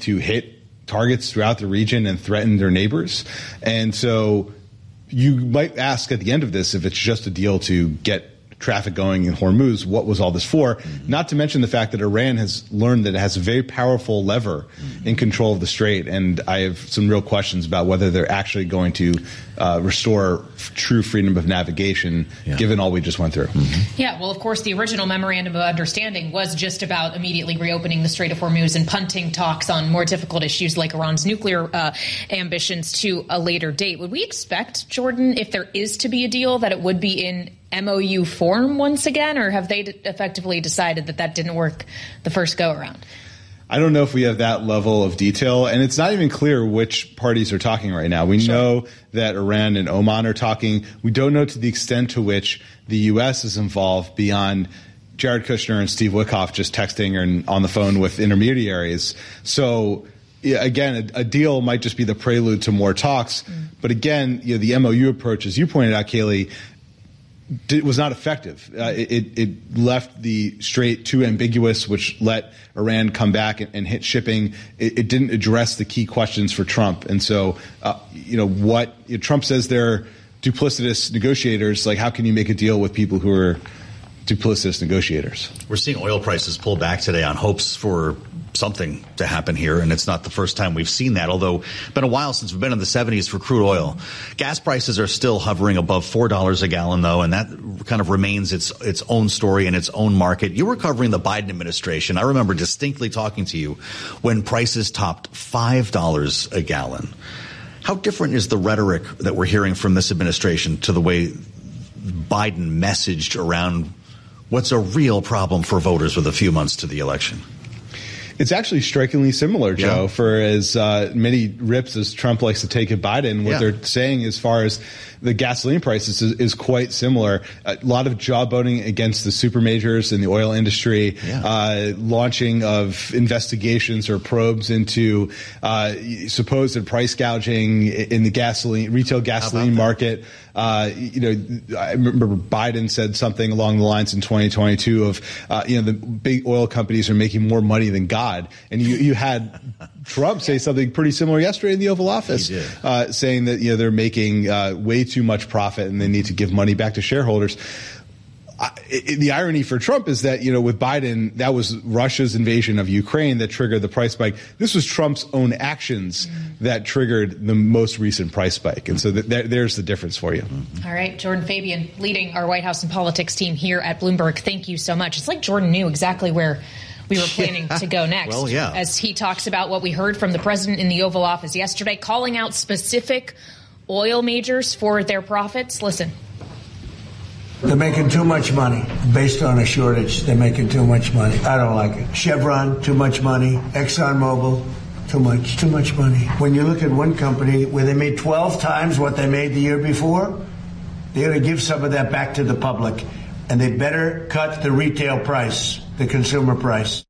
to hit targets throughout the region and threaten their neighbors. And so you might ask at the end of this, if it's just a deal to get traffic going in Hormuz, what was all this for? Not to mention the fact that Iran has learned that it has a very powerful lever in control of the strait, and I have some real questions about whether they're actually going to restore true freedom of navigation, given all we just went through. Yeah, well, of course, the original memorandum of understanding was just about immediately reopening the Strait of Hormuz and punting talks on more difficult issues like Iran's nuclear ambitions to a later date. Would we expect, Jordan, if there is to be a deal, that it would be in MOU form once again, or have they effectively decided that that didn't work the first go around? I don't know if we have that level of detail, and it's not even clear which parties are talking right now. We know that Iran and Oman are talking. We don't know to the extent to which the U.S. is involved beyond Jared Kushner and Steve Witkoff just texting and on the phone with intermediaries. So, again, a deal might just be the prelude to more talks. But again, the MOU approach, as you pointed out, Kayleigh, it was not effective. It left the strait too ambiguous, which let Iran come back and hit shipping. It didn't address the key questions for Trump. And so, Trump says they're duplicitous negotiators. Like, how can you make a deal with people who are duplicitous negotiators? We're seeing oil prices pull back today on hopes for something to happen here, and it's not the first time we've seen that, although it's been a while since we've been in the 70s for crude oil. Gas prices are still hovering above $4 a gallon, though, and that kind of remains its own story and its own market. You were covering the Biden administration. I remember distinctly talking to you when prices topped $5 a gallon. How different is the rhetoric that we're hearing from this administration to the way Biden messaged around what's a real problem for voters with a few months to the election? It's actually strikingly similar, Joe, for as many rips as Trump likes to take at Biden. What they're saying as far as the gasoline prices is quite similar. A lot of jawboning against the super majors in the oil industry, launching of investigations or probes into supposed price gouging in the retail gasoline market. I remember Biden said something along the lines in 2022 of, the big oil companies are making more money than God. And you had Trump say something pretty similar yesterday in the Oval Office, saying that, they're making way too much profit and they need to give money back to shareholders. The irony for Trump is that, with Biden, that was Russia's invasion of Ukraine that triggered the price spike. This was Trump's own actions that triggered the most recent price spike. And so there's the difference for you. All right. Jordan Fabian, leading our White House and politics team here at Bloomberg. Thank you so much. It's like Jordan knew exactly where we were planning to go next. Well, as he talks about what we heard from the president in the Oval Office yesterday, calling out specific oil majors for their profits. Listen. They're making too much money. Based on a shortage, they're making too much money. I don't like it. Chevron, too much money. ExxonMobil, too much money. When you look at one company where they made 12 times what they made the year before, they're going to give some of that back to the public. And they better cut the retail price, the consumer price.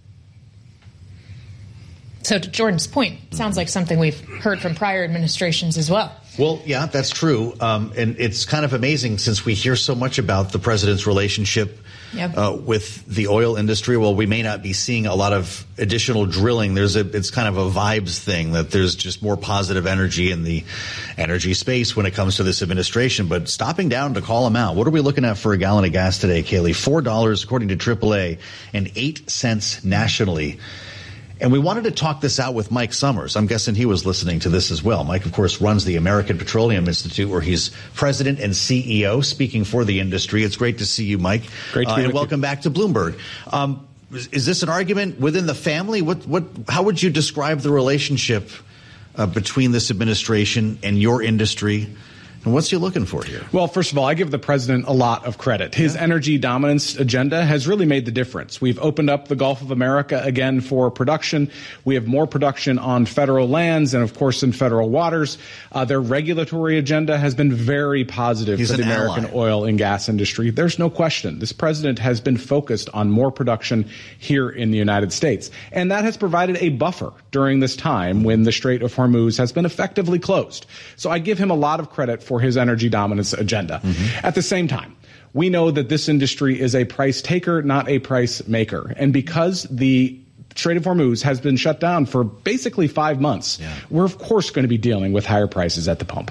So to Jordan's point, it sounds like something we've heard from prior administrations as well. Well, yeah, that's true. And it's kind of amazing since we hear so much about the president's relationship with the oil industry. Well, we may not be seeing a lot of additional drilling. It's kind of a vibes thing that there's just more positive energy in the energy space when it comes to this administration. But stopping down to call them out, what are we looking at for a gallon of gas today, Kayleigh? $4 according to AAA and 8 cents nationally. And we wanted to talk this out with Mike Summers. I'm guessing he was listening to this as well. Mike, of course, runs the American Petroleum Institute, where he's president and CEO, speaking for the industry. It's great to see you, Mike. Great to be with and welcome back to Bloomberg. Is this an argument within the family? How would you describe the relationship between this administration and your industry? And what's he looking for here? Well, first of all, I give the president a lot of credit. His energy dominance agenda has really made the difference. We've opened up the Gulf of America again for production. We have more production on federal lands and, of course, in federal waters. Their regulatory agenda has been very positive for the American oil and gas industry. There's no question. This president has been focused on more production here in the United States. And that has provided a buffer during this time when the Strait of Hormuz has been effectively closed. So I give him a lot of credit for his energy dominance agenda. At the same time, we know that this industry is a price taker, not a price maker. And because the Strait of Hormuz has been shut down for basically 5 months. We're, of course, going to be dealing with higher prices at the pump.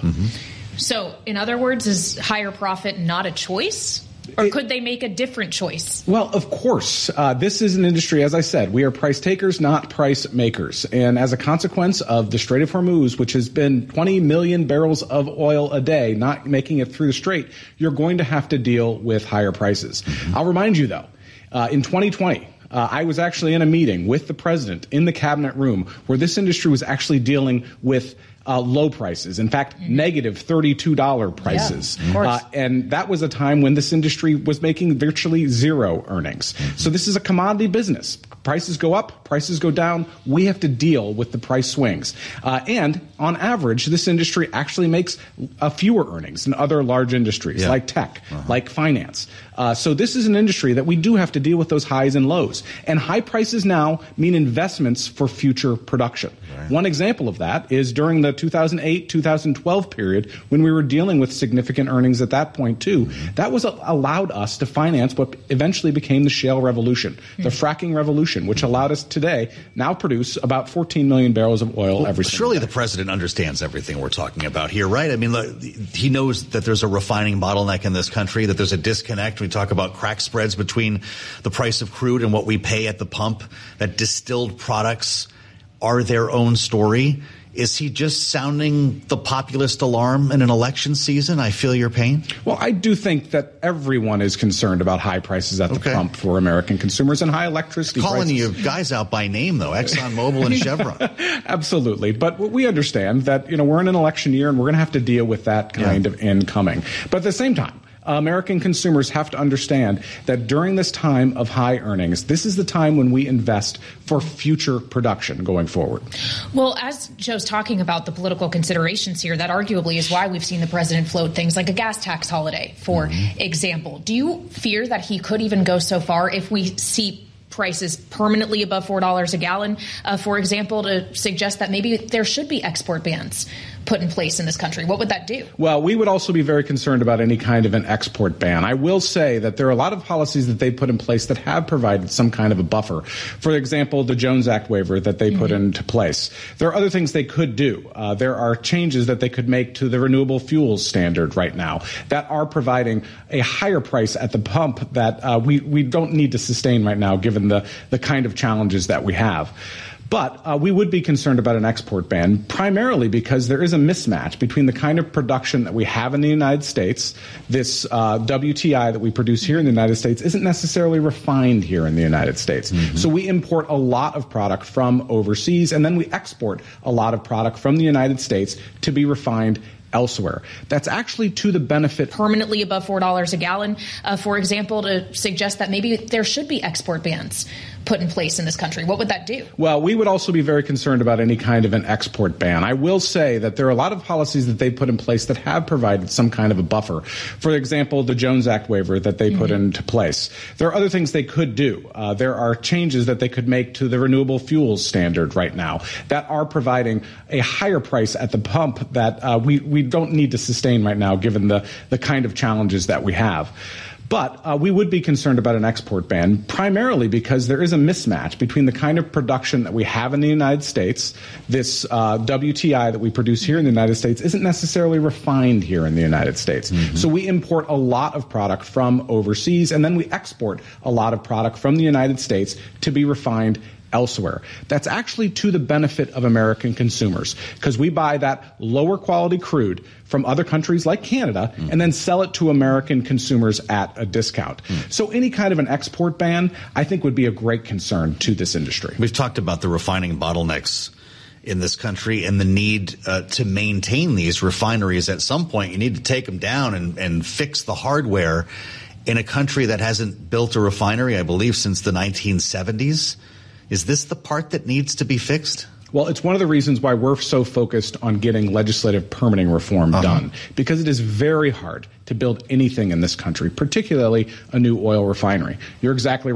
So, in other words, is higher profit not a choice? Or could they make a different choice? Well, of course. This is an industry, as I said, we are price takers, not price makers. And as a consequence of the Strait of Hormuz, which has been 20 million barrels of oil a day, not making it through the strait, you're going to have to deal with higher prices. I'll remind you, though, in 2020, I was actually in a meeting with the president in the cabinet room where this industry was actually dealing with low prices. In fact, negative $32 prices. Yeah, of course. And that was a time when this industry was making virtually zero earnings. So this is a commodity business. Prices go up, prices go down. We have to deal with the price swings. And on average, this industry actually makes fewer earnings than other large industries like tech, like finance. So this is an industry that we do have to deal with those highs and lows. And high prices now mean investments for future production. One example of that is during the 2008-2012 period when we were dealing with significant earnings at that point too. That was allowed us to finance what eventually became the shale revolution, the fracking revolution, which allowed us today now produce about 14 million barrels of oil every single Surely day. the president understands everything we're talking about here, right? I mean, look, he knows that there's a refining bottleneck in this country, that there's a disconnect. We talk about crack spreads between the price of crude and what we pay at the pump, that distilled products are their own story. Is he just sounding the populist alarm in an election season? I feel your pain. Well, I do think that everyone is concerned about high prices at the pump for American consumers and high electricity Calling prices. you guys out by name, though, ExxonMobil and Chevron. Absolutely. But we understand that, we're in an election year and we're going to have to deal with that kind of incoming. But at the same time, American consumers have to understand that during this time of high earnings, this is the time when we invest for future production going forward. Well, as Joe's talking about the political considerations here, that arguably is why we've seen the president float things like a gas tax holiday, for example. Do you fear that he could even go so far if we see prices permanently above $4 a gallon, for example, to suggest that maybe there should be export bans put in place in this country? What would that do? Well, we would also be very concerned about any kind of an export ban. I will say that there are a lot of policies that they put in place that have provided some kind of a buffer. For example, the Jones Act waiver that they put into place. There are other things they could do. There are changes that they could make to the renewable fuels standard right now that are providing a higher price at the pump that we don't need to sustain right now, given the kind of challenges that we have. But we would be concerned about an export ban, primarily because there is a mismatch between the kind of production that we have in the United States. This WTI that we produce here in the United States isn't necessarily refined here in the United States. So we import a lot of product from overseas, and then we export a lot of product from the United States to be refined elsewhere. That's actually to the benefit permanently above $4 a gallon, for example, to suggest that maybe there should be export bans put in place in this country. What would that do? Well, we would also be very concerned about any kind of an export ban. I will say that there are a lot of policies that they put in place that have provided some kind of a buffer. For example, the Jones Act waiver that they put into place. There are other things they could do. There are changes that they could make to the renewable fuels standard right now that are providing a higher price at the pump that we don't need to sustain right now, given the kind of challenges that we have. But we would be concerned about an export ban, primarily because there is a mismatch between the kind of production that we have in the United States. This WTI that we produce here in the United States isn't necessarily refined here in the United States. So we import a lot of product from overseas, and then we export a lot of product from the United States to be refined elsewhere. That's actually to the benefit of American consumers, because we buy that lower quality crude from other countries like Canada and then sell it to American consumers at a discount. So any kind of an export ban, I think, would be a great concern to this industry. We've talked about the refining bottlenecks in this country and the need to maintain these refineries. At some point, you need to take them down and fix the hardware in a country that hasn't built a refinery, I believe, since the 1970s. Is this the part that needs to be fixed? Well, it's one of the reasons why we're so focused on getting legislative permitting reform done, because it is very hard to build anything in this country, particularly a new oil refinery. You're exactly right.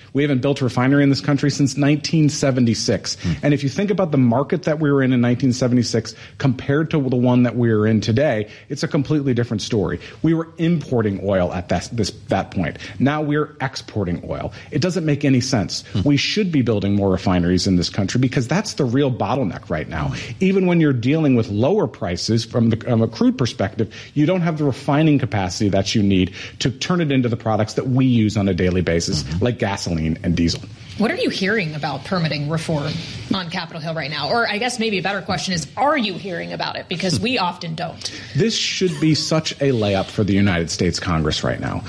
We haven't built a refinery in this country since 1976. And if you think about the market that we were in 1976 compared to the one that we are in today, it's a completely different story. We were importing oil at that point. Now we're exporting oil. It doesn't make any sense. We should be building more refineries in this country because that's the real bottleneck right now. Even when you're dealing with lower prices from a crude perspective, you don't have the refining capacity that you need to turn it into the products that we use on a daily basis, like gasoline and diesel. What are you hearing about permitting reform on Capitol Hill right now? Or I guess maybe a better question is, are you hearing about it? Because we often don't. This should be such a layup for the United States Congress right now.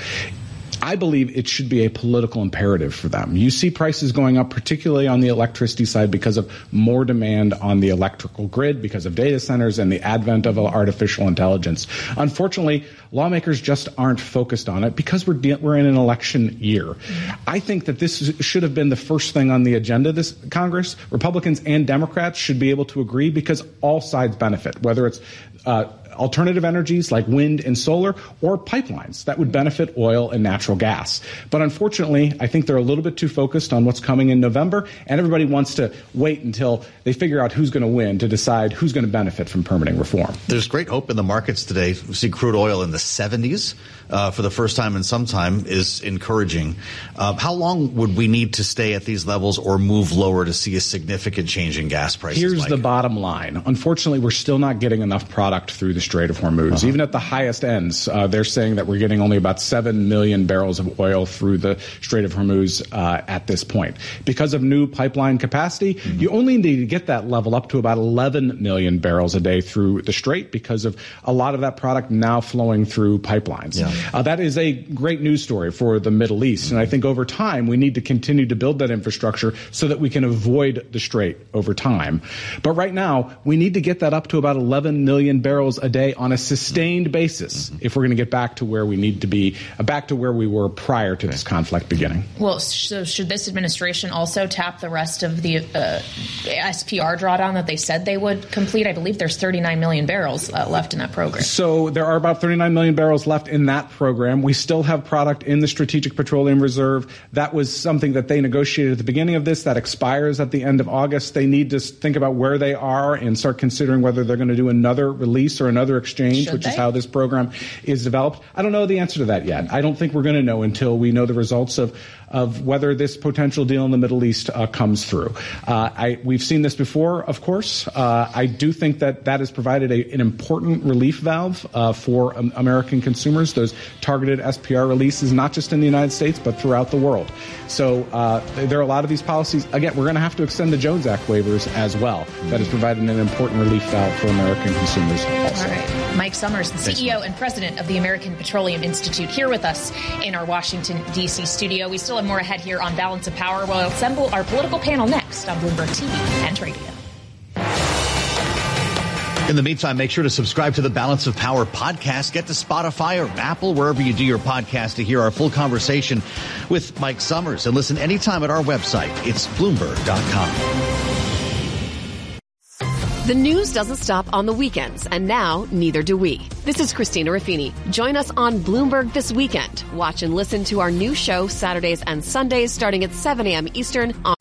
I believe it should be a political imperative for them. You see prices going up, particularly on the electricity side, because of more demand on the electrical grid, because of data centers and the advent of artificial intelligence. Unfortunately, lawmakers just aren't focused on it because we're in an election year. I think that this should have been the first thing on the agenda this Congress. Republicans and Democrats should be able to agree because all sides benefit, whether it's alternative energies like wind and solar, or pipelines that would benefit oil and natural gas. But unfortunately, I think they're a little bit too focused on what's coming in November, and everybody wants to wait until they figure out who's going to win to decide who's going to benefit from permitting reform. There's great hope in the markets today. We see crude oil in the 70s for the first time in some time is encouraging. How long would we need to stay at these levels or move lower to see a significant change in gas prices? Here's the bottom line. Unfortunately, we're still not getting enough product through the Strait of Hormuz. Even at the highest ends, they're saying that we're getting only about 7 million barrels of oil through the Strait of Hormuz at this point. Because of new pipeline capacity, you only need to get that level up to about 11 million barrels a day through the Strait because of a lot of that product now flowing through pipelines. That is a great news story for the Middle East. And I think over time, we need to continue to build that infrastructure so that we can avoid the Strait over time. But right now, we need to get that up to about 11 million barrels a day on a sustained basis if we're going to get back to where we need to be, back to where we were prior to this conflict beginning. Well, so should this administration also tap the rest of the SPR drawdown that they said they would complete? I believe there's 39 million barrels left in that program. So there are about 39 million barrels left in that program. We still have product in the Strategic Petroleum Reserve. That was something that they negotiated at the beginning of this. That expires at the end of August. They need to think about where they are and start considering whether they're going to do another release or another exchange, which is how this program is developed. I don't know the answer to that yet. I don't think we're going to know until we know the results of whether this potential deal in the Middle East comes through. We've seen this before, of course. I do think that has provided an important relief valve for American consumers, those targeted SPR releases, not just in the United States, but throughout the world. So there are a lot of these policies. Again, we're going to have to extend the Jones Act waivers as well. That has provided an important relief valve for American consumers also. All right. Mike Sommers, the CEO and president of the American Petroleum Institute, here with us in our Washington, D.C. studio. We still have more ahead here on Balance of Power. We'll assemble our political panel next on Bloomberg TV and radio. In the meantime, make sure to subscribe to the Balance of Power podcast. Get to Spotify or Apple, wherever you do your podcast, to hear our full conversation with Mike Sommers. And listen anytime at our website. It's Bloomberg.com. The news doesn't stop on the weekends, and now neither do we. This is Christina Ruffini. Join us on Bloomberg This Weekend. Watch and listen to our new show Saturdays and Sundays starting at 7 a.m. Eastern on